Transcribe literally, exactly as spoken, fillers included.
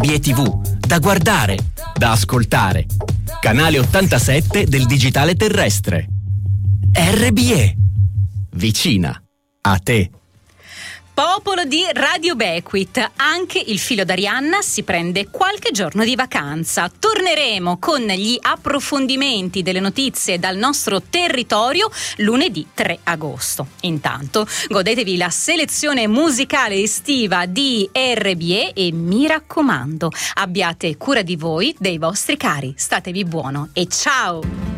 R B E T V, da guardare, da ascoltare. Canale ottantasette del digitale terrestre. R B E, vicina a te. Popolo di Radio Bequit, anche il figlio d'Arianna si prende qualche giorno di vacanza. Torneremo con gli approfondimenti delle notizie dal nostro territorio lunedì tre agosto. Intanto godetevi la selezione musicale estiva di R B E e mi raccomando, abbiate cura di voi, dei vostri cari. Statevi buono e ciao!